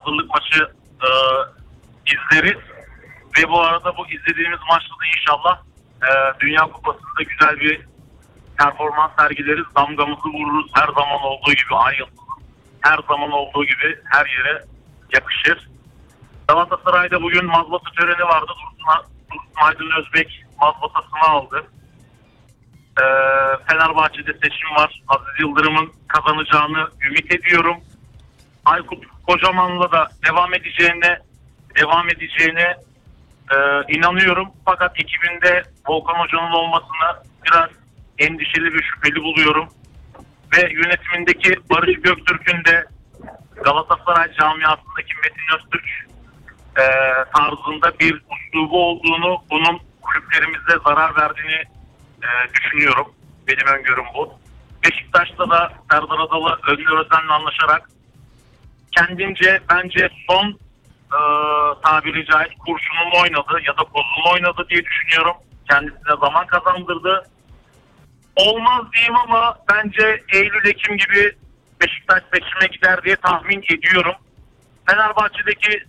hazırlık maçı izleriz. Ve bu arada bu izlediğimiz maçta da inşallah Dünya Kupası'nda güzel bir performans sergileriz. Damgamızı vururuz. Her zaman olduğu gibi ay yıldızı. Her zaman olduğu gibi her yere yakışır. Galatasaray'da bugün mazbata töreni vardı. Dursun Aydın Özbek mazbatasını aldı. Fenerbahçe'de seçim var. Aziz Yıldırım'ın kazanacağını ümit ediyorum. Aykut Kocaman'la da devam edeceğine inanıyorum. Fakat ekibinde Volkan Hoca'nın olmasını biraz endişeli ve şüpheli buluyorum. Ve yönetimindeki Barış Göktürk'ün de Galatasaray camiasındaki Metin Öztürk tarzında bir üslubu olduğunu, bunun kulüplerimize zarar verdiğini düşünüyorum. Benim öngörüm bu. Beşiktaş'ta da Serdar Adalı, Önder Özen'le anlaşarak kendince bence son tabiri caiz kurşununu oynadı ya da kozunu oynadı diye düşünüyorum. Kendisine zaman kazandırdı. Olmaz diyeyim ama bence Eylül-Ekim gibi Beşiktaş seçime gider diye tahmin ediyorum. Fenerbahçe'deki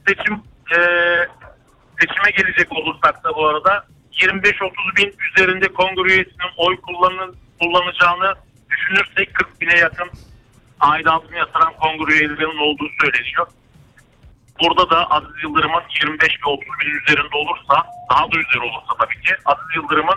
seçime gelecek olursak da bu arada 25-30 bin üzerinde kongre üyesinin oy kullanacağını düşünürsek 40 bine yakın aidatını yatıran kongre üyelerinin olduğu söyleniyor. Burada da Aziz Yıldırım'ın 25 ve 30 bin üzerinde olursa, daha da üzeri olursa tabii ki Aziz Yıldırım'ın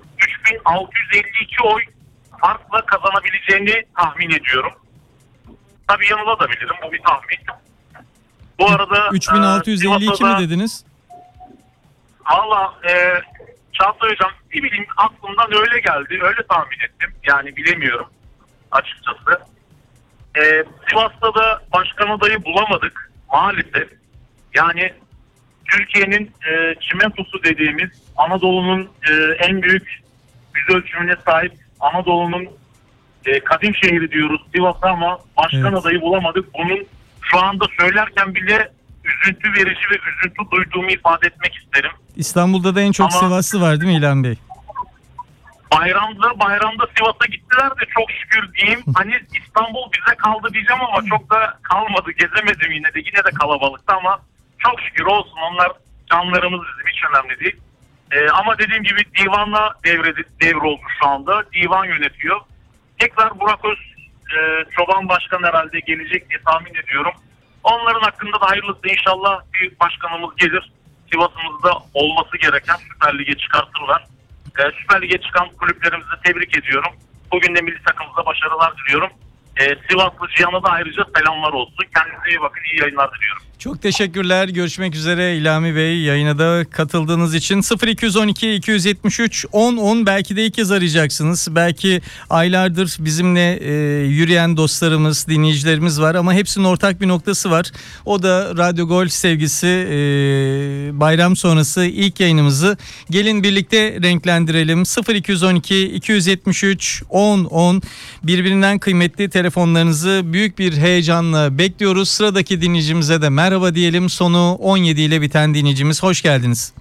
3652 oy farkla kazanabileceğini tahmin ediyorum. Tabii yanılabilirim, bu bir tahmin. Bu arada 3652 mi dediniz? Valla Çağatay Hocam bir bileyim aklımdan öyle geldi, öyle tahmin ettim. Yani bilemiyorum açıkçası. Sivas'ta da başkan adayı bulamadık maalesef. Yani Türkiye'nin çimentosu dediğimiz Anadolu'nun en büyük yüz ölçümüne sahip Anadolu'nun kadim şehri diyoruz Sivas'a ama başkan adayı bulamadık. Bunun şu anda söylerken bile üzüntü verici ve üzüntü duyduğumu ifade etmek isterim. İstanbul'da da en çok Sivaslı var değil mi İlhan Bey? Bayramda Sivas'a gittiler de çok şükür diyeyim. Hani İstanbul bize kaldı diyeceğim ama çok da kalmadı. Gezemedim yine de kalabalıktı ama çok şükür olsun. Onlar canlarımız bizim, hiç önemli değil. Ama dediğim gibi divanla devroldu şu anda. Divan yönetiyor. Tekrar Burak Çoban Başkan herhalde gelecek diye tahmin ediyorum. Onların hakkında da hayırlısı, inşallah büyük başkanımız gelir. Sivas'ımızda olması gereken Süper Lig'e çıkartırlar. Süper Lig'e çıkan kulüplerimizi tebrik ediyorum. Bugün de milli takımımıza başarılar diliyorum. Sivaslı Cihan'a da ayrıca selamlar olsun. Kendinize iyi bakın, iyi yayınlar diliyorum. Çok teşekkürler. Görüşmek üzere İlhami Bey. Yayına da katıldığınız için 0212 273 10 belki de ilk kez arayacaksınız. Belki aylardır bizimle yürüyen dostlarımız, dinleyicilerimiz var ama hepsinin ortak bir noktası var. O da Radyo Gol sevgisi. Bayram sonrası ilk yayınımızı gelin birlikte renklendirelim. 0212 273 10 birbirinden kıymetli telefonlarınızı büyük bir heyecanla bekliyoruz. Sıradaki dinleyicimize de merhaba diyelim. Sonu 17 ile biten dinleyicimiz. Hoş geldiniz.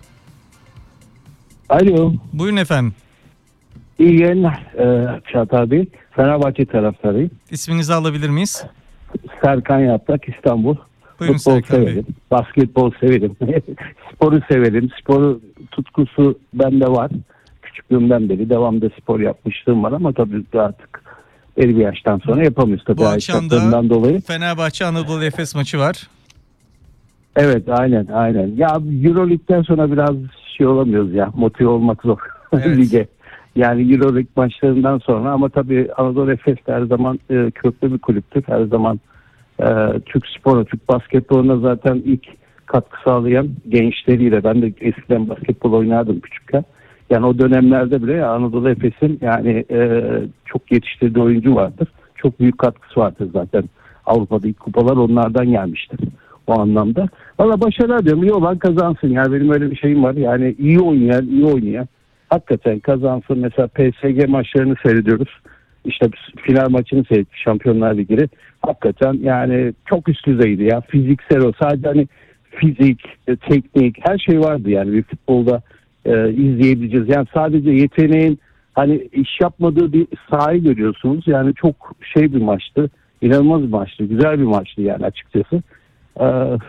Alo. Buyurun efendim. İyi yayınlar Çağatay Bey. Fenerbahçe taraftarıyım. İsminizi alabilir miyiz? Serkan Yaprak, İstanbul. Buyurun Futbol Serkan severim. Bey. Basketbol severim. Sporu severim. Sporu tutkusu bende var. Küçüklüğümden beri devamlı spor yapmışlığım var ama tabii artık belli bir yaştan sonra yapamıyoruz. Tabii Bu akşam da dolayı. Fenerbahçe Anadolu Efes maçı var. Evet, aynen. Ya Euroleague'den sonra biraz olamıyoruz ya. Motive olmak zor. Evet. Lige. Yani Euroleague maçlarından sonra ama tabii Anadolu Efes her zaman köklü bir kulüptür. Her zaman Türk sporu, Türk basketboluna zaten ilk katkı sağlayan gençleriyle. Ben de eskiden basketbol oynardım küçükken. Yani o dönemlerde bile Anadolu Efes'in yani çok yetiştirdiği oyuncu vardır. Çok büyük katkısı vardır zaten. Avrupa'da ilk kupalar onlardan gelmiştir o anlamda. Valla başarılar diyorum. İyi olan kazansın. Yani benim öyle bir şeyim var. Yani iyi oynayan hakikaten kazansın. Mesela PSG maçlarını seyrediyoruz. İşte final maçını seyrettik, Şampiyonlar Ligi'ni. Hakikaten yani çok üst düzeydi ya. Fiziksel o. Sadece hani fizik, teknik her şey vardı yani bir futbolda izleyebileceğiz. Yani sadece yeteneğin hani iş yapmadığı bir sahayı görüyorsunuz. Yani çok bir maçtı. İnanılmaz bir maçtı. Güzel bir maçtı yani açıkçası.